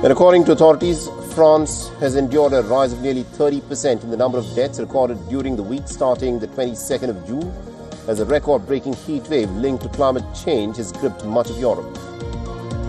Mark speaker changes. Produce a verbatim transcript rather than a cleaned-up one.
Speaker 1: And according to authorities, France has endured a rise of nearly thirty percent in the number of deaths recorded during the week starting the twenty-second of June, as a record-breaking heat wave linked to climate change has gripped much of Europe.